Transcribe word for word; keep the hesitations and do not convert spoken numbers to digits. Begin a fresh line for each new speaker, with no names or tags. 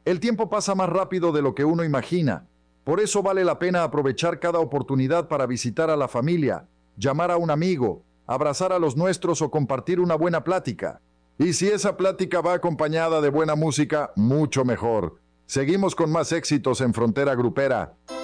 El tiempo pasa más rápido de lo que uno imagina. Por eso vale la pena aprovechar cada oportunidad para visitar a la familia, llamar a un amigo, abrazar a los nuestros o compartir una buena plática. Y si esa plática va acompañada de buena música, mucho mejor. Seguimos con más éxitos en Frontera Grupera.